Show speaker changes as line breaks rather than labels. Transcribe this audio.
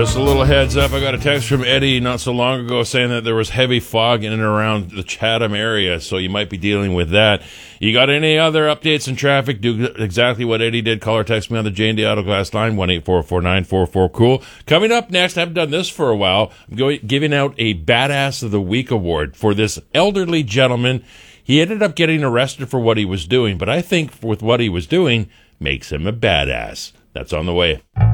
Just a little heads up, I got a text from Eddie not so long ago saying that there was heavy fog in and around the Chatham area, so you might be dealing with that. You got any other updates in traffic? Do exactly what Eddie did. Call or text me on the J&D Auto Glass line, 1-844-944-COOL. Coming up next, I haven't done this for a while, I'm giving out a Badass of the Week award for this elderly gentleman. He ended up getting arrested for what he was doing, but I think with what he was doing makes him a badass. That's on the way.